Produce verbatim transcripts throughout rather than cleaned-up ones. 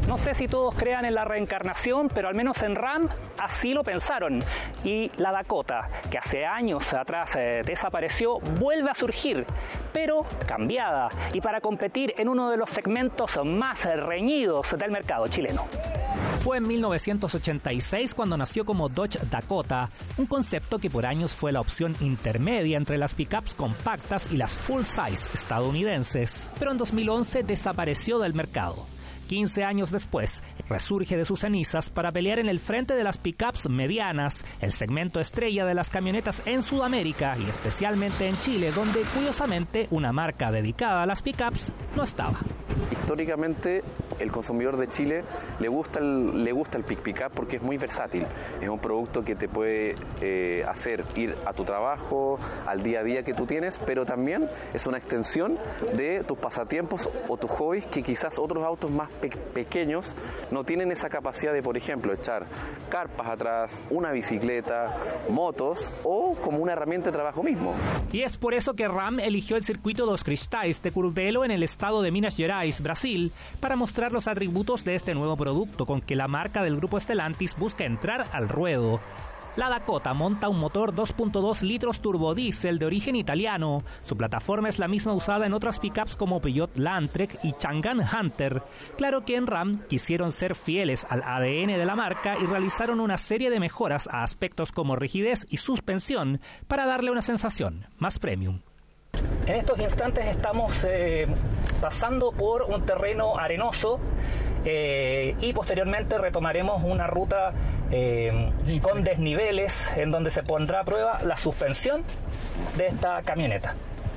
No sé si todos crean en la reencarnación, pero al menos en Ram así lo pensaron. Y la Dakota, que hace años atrás eh, desapareció, vuelve a surgir, pero cambiada y para competir en uno de los segmentos más reñidos del mercado chileno. Fue en mil novecientos ochenta y seis cuando nació como Dodge Dakota, un concepto que por años fue la opción intermedia entre las pickups compactas y las full-size estadounidenses, pero en dos mil once desapareció del mercado. quince años después, resurge de sus cenizas para pelear en el frente de las pickups medianas, el segmento estrella de las camionetas en Sudamérica y especialmente en Chile, donde curiosamente una marca dedicada a las pickups no estaba. Históricamente, el consumidor de Chile le gusta el, le gusta el pick pickup porque es muy versátil. Es un producto que te puede eh, hacer ir a tu trabajo, al día a día que tú tienes, pero también es una extensión de tus pasatiempos o tus hobbies que quizás otros autos más pe- pequeños no tienen esa capacidad de, por ejemplo, echar carpas atrás, una bicicleta, motos o como una herramienta de trabajo mismo. Y es por eso que Ram eligió el circuito dos Cristais de Curvelo en el estado de Minas Gerais, Brasil, para mostrar los atributos de este nuevo producto con que la marca del grupo Stellantis busca entrar al ruedo. La Dakota monta un motor dos punto dos litros turbodiesel de origen italiano. Su plataforma es la misma usada en otras pickups como Peugeot Landtrek y Chang'an Hunter. Claro que en Ram quisieron ser fieles al A D N de la marca y realizaron una serie de mejoras a aspectos como rigidez y suspensión para darle una sensación más premium. En estos instantes estamos eh, pasando por un terreno arenoso eh, y posteriormente retomaremos una ruta eh, con desniveles en donde se pondrá a prueba la suspensión de esta camioneta.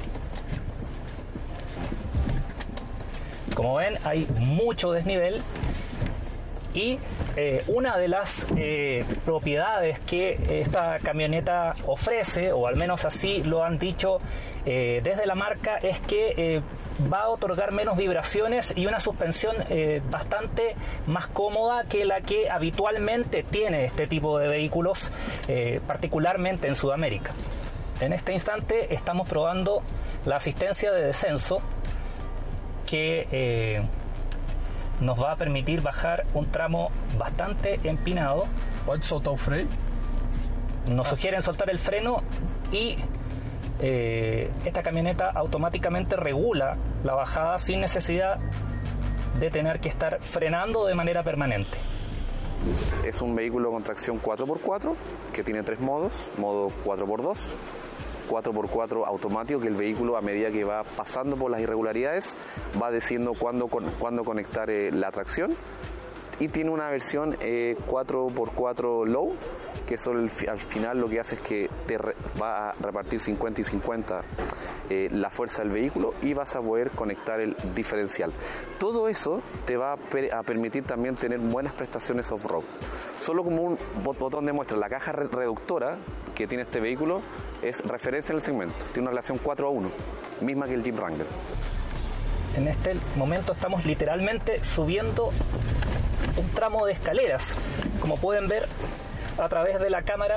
Como ven, hay mucho desnivel y eh, una de las eh, propiedades que esta camioneta ofrece, o al menos así lo han dicho eh, desde la marca, es que eh, va a otorgar menos vibraciones y una suspensión eh, bastante más cómoda que la que habitualmente tiene este tipo de vehículos, eh, particularmente en Sudamérica. En este instante estamos probando la asistencia de descenso que eh, nos va a permitir bajar un tramo bastante empinado. ¿Puedes soltar el freno? Nos sugieren soltar el freno y eh, esta camioneta automáticamente regula la bajada sin necesidad de tener que estar frenando de manera permanente. Es un vehículo con tracción cuatro por cuatro que tiene tres modos: modo cuatro por dos, cuatro por cuatro automático, que el vehículo, a medida que va pasando por las irregularidades, va decidiendo cuándo, cuándo conectar eh, la tracción, y tiene una versión eh, cuatro por cuatro low, que eso el, al final lo que hace es que te re, va a repartir cincuenta y cincuenta eh, la fuerza del vehículo y vas a poder conectar el diferencial. Todo eso te va a, per, a permitir también tener buenas prestaciones off-road. Solo como un botón de muestra, la caja re, reductora que tiene este vehículo es referencia en el segmento, tiene una relación cuatro a uno, misma que el Jeep Wrangler. En este momento estamos literalmente subiendo un tramo de escaleras, como pueden ver a través de la cámara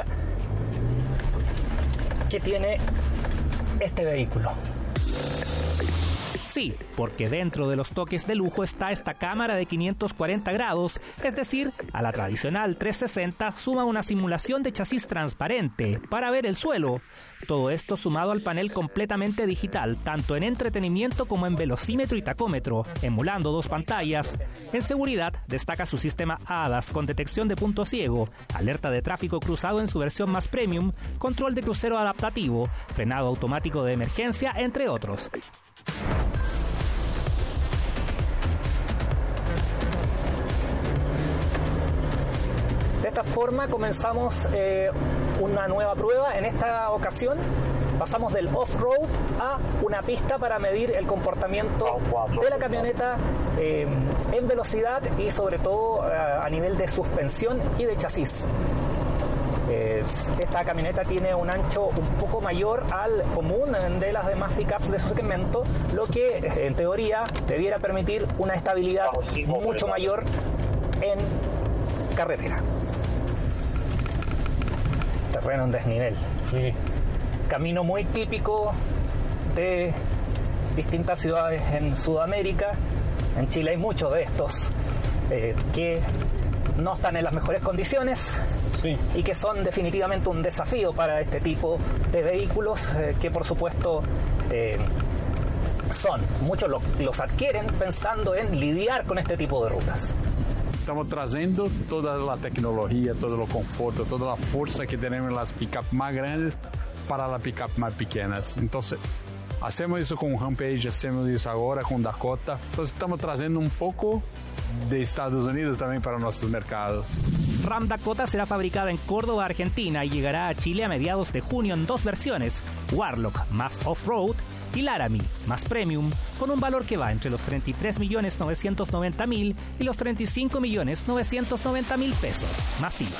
que tiene este vehículo. Sí, porque dentro de los toques de lujo está esta cámara de quinientos cuarenta grados, es decir, a la tradicional trescientos sesenta suma una simulación de chasis transparente para ver el suelo. Todo esto sumado al panel completamente digital, tanto en entretenimiento como en velocímetro y tacómetro, emulando dos pantallas. En seguridad destaca su sistema A D A S con detección de punto ciego, alerta de tráfico cruzado en su versión más premium, control de crucero adaptativo, frenado automático de emergencia, entre otros. De esta forma comenzamos eh, una nueva prueba. En esta ocasión pasamos del off-road a una pista para medir el comportamiento de la camioneta eh, en velocidad y sobre todo eh, a nivel de suspensión y de chasis. Eh, esta camioneta tiene un ancho un poco mayor al común de las demás pickups de su segmento, lo que en teoría debiera permitir una estabilidad mucho mayor en carretera. Terreno en desnivel. Sí. Camino muy típico de distintas ciudades en Sudamérica. En Chile hay muchos de estos. eh, que no están en las mejores condiciones. Sí. Y que son definitivamente un desafío para este tipo de vehículos eh, que por supuesto eh, son, muchos lo, los adquieren pensando en lidiar con este tipo de rutas. Estamos trazendo toda a tecnologia, todo o conforto, toda a força que temos nas pick-up mais grandes para as pick-up mais pequenas. Então, hacemos isso com o Rampage, hacemos isso agora com o Dakota. Então, estamos trazendo um pouco de Estados Unidos también para nuestros mercados. Ram Dakota será fabricada en Córdoba, Argentina y llegará a Chile a mediados de junio en dos versiones, Warlock más Off-Road y Laramie más Premium, con un valor que va entre los treinta y tres millones novecientos noventa mil y los treinta y cinco millones novecientos noventa mil pesos. Masiva.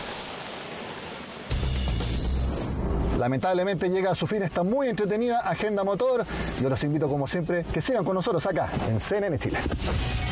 Lamentablemente llega a su fin esta muy entretenida Agenda Motor. Yo los invito como siempre que sigan con nosotros acá en C N N Chile.